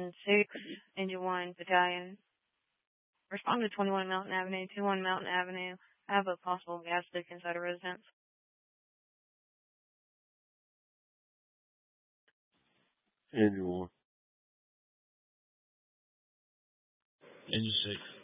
106, Engine 1 Battalion. Respond to 21 Mountain Avenue, 21 Mountain Avenue. I have a possible gas leak inside a residence. Engine 1. Engine 6.